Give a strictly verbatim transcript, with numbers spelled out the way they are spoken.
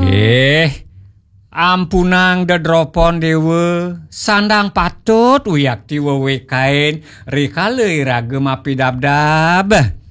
Eh, ampunang dedropon dewe, sandang patut uyak ti wewe kain, rika leuy ragem api dabdab.